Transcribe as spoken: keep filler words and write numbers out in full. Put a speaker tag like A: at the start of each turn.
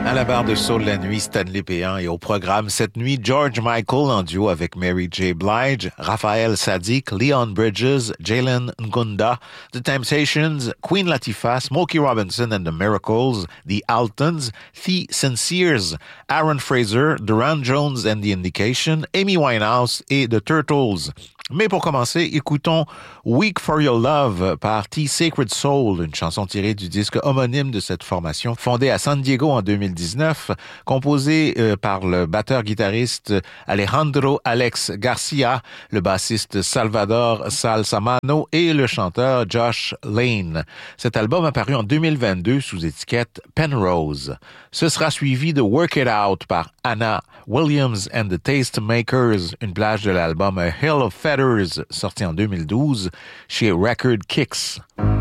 A: À la barre de Soul la nuit, Stanley Péan et au programme cette nuit, George Michael en duo avec Mary J. Blige, Raphaël Sadiq, Leon Bridges, Jalen Ngunda, The Temptations, Queen Latifah, Smokey Robinson and the Miracles, The Altons, The Sinceres, Aaron Fraser, Duran Jones and the Indication, Amy Winehouse et The Turtles. Mais pour commencer, écoutons Weak for Your Love par T Sacred Soul, une chanson tirée du disque homonyme de cette formation, fondée à San Diego en deux mille dix-neuf, composée euh, par le batteur-guitariste Alejandro Alex Garcia, le bassiste Salvador Salsamano et le chanteur Josh Lane. Cet album a paru en deux mille vingt-deux sous étiquette Penrose. Ce sera suivi de Work It Out par Anna Williams and the Tastemakers, une plage de l'album A Hill of Feathers, sorti en deux mille douze chez Record Kicks.